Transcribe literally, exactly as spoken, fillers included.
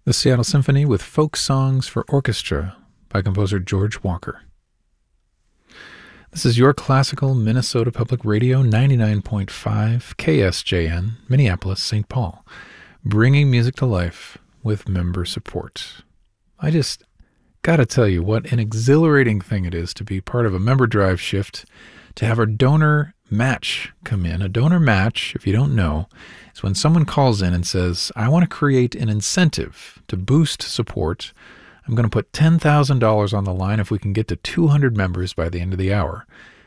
The Seattle Symphony with Folk Songs for Orchestra by composer George Walker. This is your classical Minnesota Public Radio ninety-nine point five K S J N, Minneapolis, Saint Paul, bringing music to life with member support. I just gotta tell you what an exhilarating thing it is to be part of a member drive shift, to have our donor match come in. A donor match, if you don't know, is when someone calls in and says, I want to create an incentive to boost support. I'm going to put ten thousand dollars on the line if we can get to two hundred members by the end of the hour.